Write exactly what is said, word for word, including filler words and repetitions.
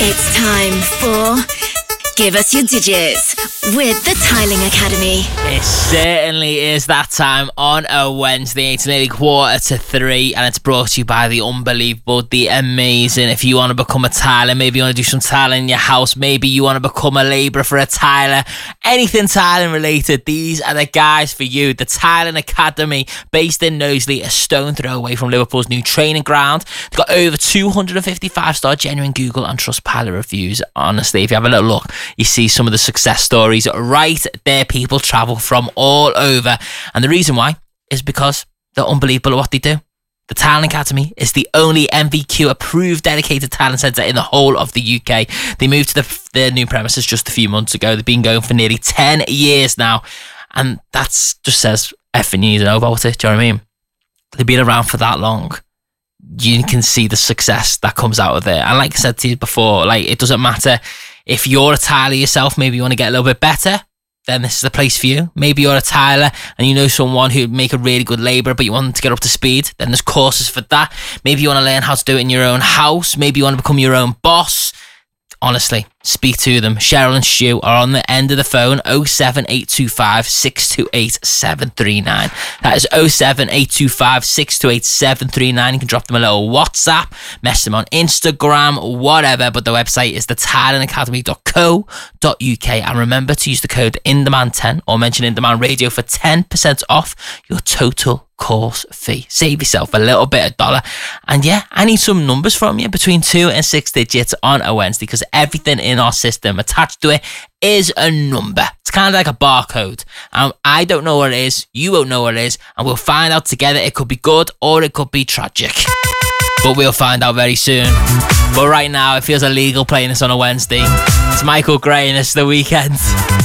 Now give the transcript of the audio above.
It's time for Give Us Your Digits with the Tiling Academy. It certainly is that time on a Wednesday. It's nearly quarter to three, and it's brought to you by the unbelievable, the amazing. If you want to become a tiler, maybe you want to do some tiling in your house, maybe you want to become a labourer for a tiler, anything tiling related, these are the guys for you. The Tiling Academy, based in Knowsley, a stone throw away from Liverpool's new training ground. They've got over two hundred fifty-five star genuine Google and Trustpilot reviews. Honestly, if you have a little look, you see some of the success stories right there. People travel from all over, and the reason why is because they're unbelievable at what they do. The Tiling Academy is the only M V Q approved dedicated tiling centre in the whole of the U K. They moved to the, their new premises just a few months ago. They've been going for nearly ten years now, and that's just says effing you need to know about it. Do you know what I mean? They've been around for that long. You can see the success that comes out of it. And like I said to you before, like, it doesn't matter if you're a tiler yourself, maybe you want to get a little bit better, then this is the place for you. Maybe you're a tiler and you know someone who'd make a really good labourer, but you want them to get up to speed, then there's courses for that. Maybe you want to learn how to do it in your own house. Maybe you want to become your own boss. Honestly, speak to them. Cheryl and Stu are on the end of the phone, oh seven eight two five, six two eight, seven three nine. That is oh seven eight two five, six two eight, seven three nine. You can drop them a little WhatsApp, message them on Instagram, whatever, but the website is the tiling academy dot co dot uk. And remember to use the code INDEMAN ten or mention InDemand Radio for ten percent off your total course fee. Save yourself a little bit of dollar. And yeah, I need some numbers from you between two and six digits on a Wednesday, because everything in our system attached to it is a number. It's kind of like a barcode. Um, I don't know what it is, you won't know what it is, and we'll find out together. It could be good or it could be tragic, but we'll find out very soon. But right now, it feels illegal playing this on a Wednesday. It's Michael Gray and it's the weekend.